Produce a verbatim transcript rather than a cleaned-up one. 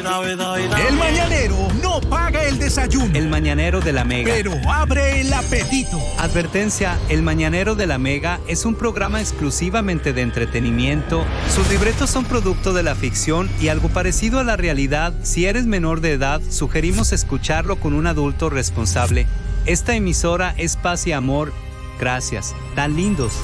El mañanero no paga el desayuno. El mañanero de la Mega. Pero abre el apetito. Advertencia, El mañanero de la Mega es un programa exclusivamente de entretenimiento. Sus libretos son producto de la ficción y algo parecido a la realidad. Si eres menor de edad, sugerimos escucharlo con un adulto responsable. Esta emisora es paz y amor. Gracias. Tan lindos.